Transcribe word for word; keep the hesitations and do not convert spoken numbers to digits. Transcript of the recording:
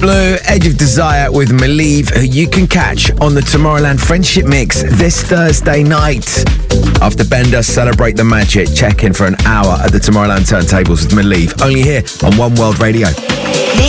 Blue, Edge of Desire with Malieve, who you can catch on the Tomorrowland Friendship Mix this Thursday night. After Bender, Celebrate the Magic. Check in for an hour at the Tomorrowland Turntables with Malieve, only here on One World Radio.